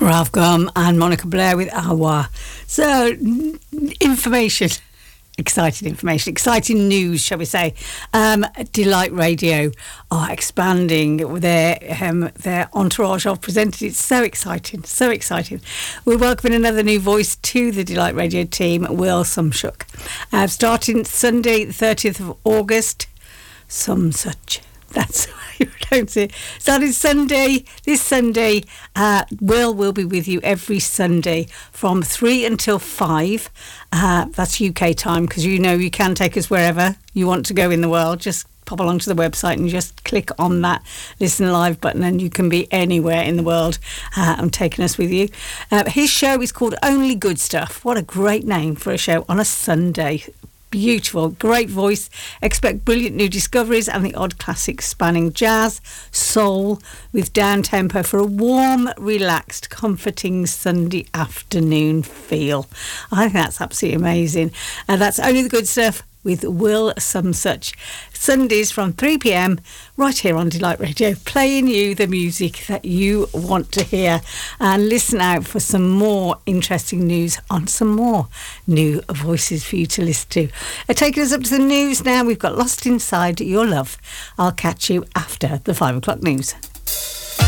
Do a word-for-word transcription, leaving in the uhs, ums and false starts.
Ralph Gum and Monica Blair with Awa. So, information. Exciting information, exciting news, shall we say. Um, Delight Radio are expanding their um, their entourage of presenters. It's so exciting, so exciting. We're welcoming another new voice to the Delight Radio team, Will Sumshook. Uh, starting Sunday, the thirtieth of August, some such. That's how you pronounce it. Starting Sunday, this Sunday, uh, Will will be with you every Sunday from three until five. Uh, that's U K time, because you know you can take us wherever you want to go in the world. Just pop along to the website and just click on that Listen Live button and you can be anywhere in the world uh, and taking us with you. Uh, his show is called Only Good Stuff. What a great name for a show on a Sunday. Beautiful, great voice. Expect brilliant new discoveries and the odd classics spanning jazz, soul with down tempo for a warm, relaxed, comforting Sunday afternoon feel. I think that's absolutely amazing. And that's Only the Good Stuff with Will Sumsuch. Sundays from three p.m. right here on Delight Radio, playing you the music that you want to hear. And listen out for some more interesting news on some more new voices for you to listen to. Uh, taking us up to the news now, we've got Lost Inside Your Love. I'll catch you after the five o'clock news.